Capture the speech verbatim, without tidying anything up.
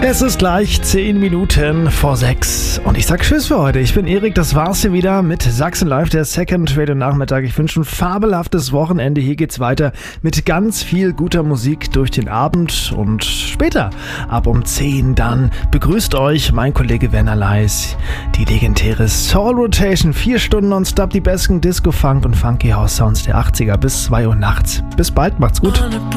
Es ist gleich zehn Minuten vor sechs und ich sag Tschüss für heute. Ich bin Erik, das war's hier wieder mit Sachsen Live, der Second Radio Nachmittag. Ich wünsche ein fabelhaftes Wochenende. Hier geht's weiter mit ganz viel guter Musik durch den Abend und später ab um zehn dann begrüßt euch mein Kollege Werner Leis, die legendäre Soul Rotation. Vier Stunden nonstop, die besten Disco, Funk und Funky House Sounds der achtziger bis zwei Uhr nachts. Bis bald, macht's gut.